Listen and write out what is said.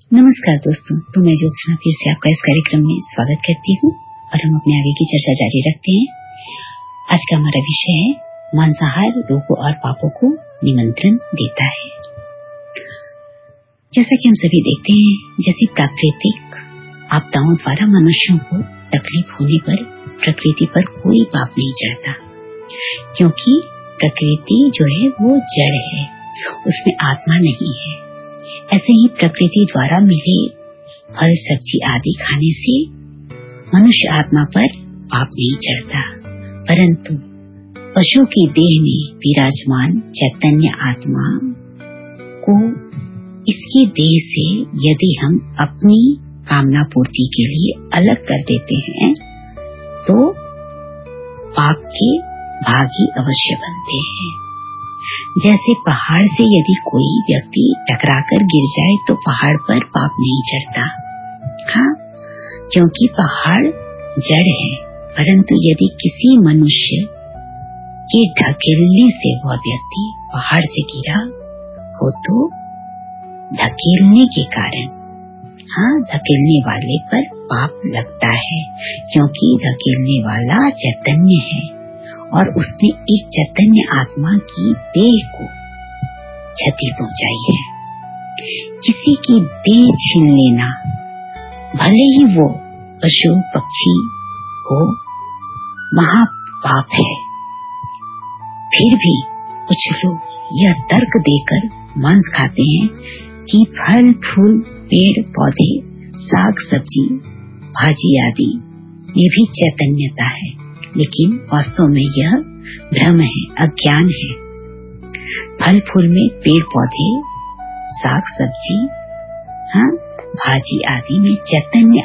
नमस्कार दोस्तों, तो मैं ज्योत्सना फिर से आपका इस कार्यक्रम में स्वागत करती हूँ और हम अपने आगे की चर्चा जारी रखते हैं। आज का हमारा विषय है मांसाहार रोगों और पापों को निमंत्रण देता है। जैसा कि हम सभी देखते हैं, जैसे प्राकृतिक आपदाओं द्वारा मनुष्यों को तकलीफ होने पर प्रकृति पर कोई पाप नहीं चढ़ता, क्योंकि प्रकृति जो है वो जड़ है, उसमें आत्मा नहीं है। ऐसे ही प्रकृति द्वारा मिले फल सब्जी आदि खाने से मनुष्य आत्मा पर पाप नहीं चढ़ता, परंतु पशु की देह में विराजमान चैतन्य आत्मा को इसकी देह से यदि हम अपनी कामना पूर्ति के लिए अलग कर देते हैं तो पाप के भागी अवश्य बनते हैं। जैसे पहाड़ से यदि कोई व्यक्ति टकराकर गिर जाए तो पहाड़ पर पाप नहीं चढ़ता, हाँ, क्योंकि पहाड़ जड़ है। परंतु यदि किसी मनुष्य के ढकेलने से वह व्यक्ति पहाड़ से गिरा हो तो धकेलने के कारण, हाँ, धकेलने वाले पर पाप लगता है, क्योंकि धकेलने वाला चैतन्य है और उसने एक चैतन्य आत्मा की देह को क्षति पहुंचाई है। किसी की देह छीन लेना, भले ही वो पशु पक्षी हो, महापाप है। फिर भी कुछ लोग यह तर्क देकर मांस खाते हैं कि फल फूल पेड़ पौधे साग सब्जी भाजी आदि ये भी चैतन्यता है, लेकिन वास्तव में यह भ्रम है, अज्ञान है। फल फूल में पेड़ पौधे साग सब्जी, हाँ, भाजी आदि में चैतन्य